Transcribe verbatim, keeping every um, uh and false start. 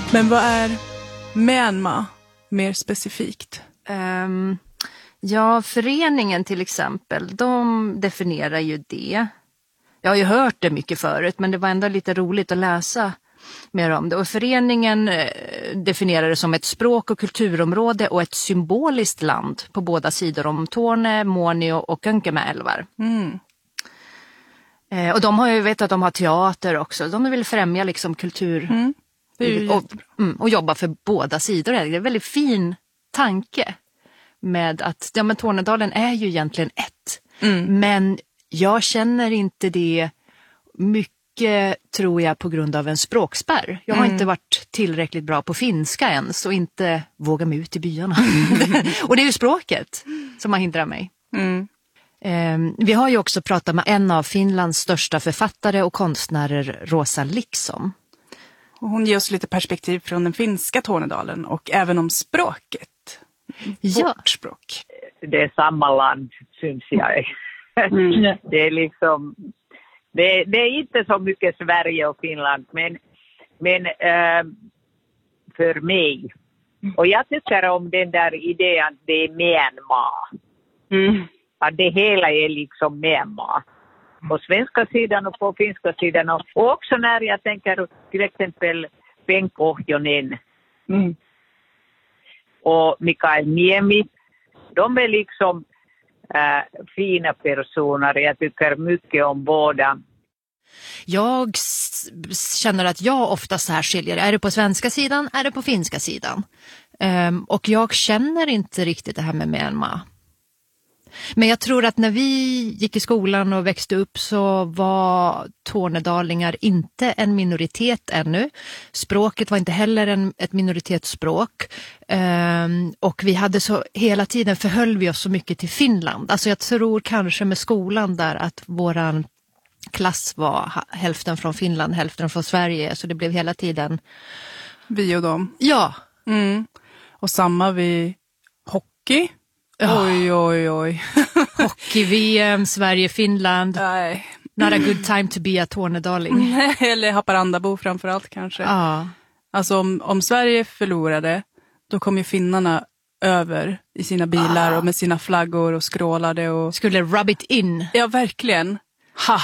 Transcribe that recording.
Men vad är Myanmar mer specifikt? Um, ja, föreningen till exempel, de definierar ju det. Jag har ju hört det mycket förut, men det var ändå lite roligt att läsa mer om det. Och föreningen eh, definierar det som ett språk- och kulturområde och ett symboliskt land på båda sidor om Torne, Muonio och Önkämä-älvar. Mm. Eh, och de har ju vet att de har teater också. De vill främja liksom kultur mm. det är ju och, mm, och jobba för båda sidor. Det är en väldigt fin tanke med att ja, men Tornedalen är ju egentligen ett. Mm. Men jag känner inte det mycket, tror jag, på grund av en språkspärr. Jag har mm. inte varit tillräckligt bra på finska ens och inte vågat mig ut i byarna. Och det är ju språket som har hindrat mig. Mm. Um, vi har ju också pratat med en av Finlands största författare och konstnärer, Rosa Liksom. Och hon ger oss lite perspektiv från den finska Tornedalen och även om språket. Ja. Vårt språk. Det är samma land, syns jag. Mm. Det är liksom, det, det är inte så mycket Sverige och Finland, men, men äh, för mig. Och jag tycker om den där idén att det är Myanmar. Mm. Att det hela är liksom Myanmar. På svenska sidan och på finska sidan. Och också när jag tänker till exempel Penko Ohjonen mm. och Mikael Niemi. De är liksom äh, fina personer. Jag tycker mycket om båda. Jag känner att jag ofta så här skiljer. Är det på svenska sidan? Är det på finska sidan? Um, och jag känner inte riktigt det här med Myanmar. Men jag tror att när vi gick i skolan och växte upp så var tornedalingar inte en minoritet ännu. Språket var inte heller en, ett minoritetsspråk. Um, och vi hade så, hela tiden förhöll vi oss så mycket till Finland. Alltså jag tror kanske med skolan där att våran klass var hälften från Finland, hälften från Sverige. Så det blev hela tiden... Vi och dem. Ja. Mm. Och samma vid hockey. Oj, oj, oj. Hockey-V M, Sverige-Finland. Nej. Not a good time to be a tornedaling. Nej, eller Haparandabo framförallt kanske. Ja. Alltså om, om Sverige förlorade, då kom ju finnarna över i sina bilar ah. och med sina flaggor och skrålade. Och... skulle rub it in. Ja, verkligen. Ha,